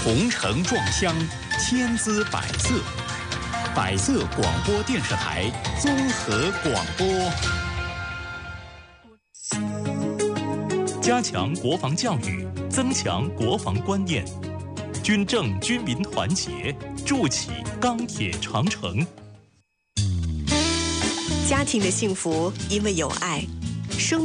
红橙撞香，千姿百色。百色广播电视台综合广播，加强国防教育，增强国防观念，军政军民团结，筑起钢铁长城。 家庭的幸福，因为有爱。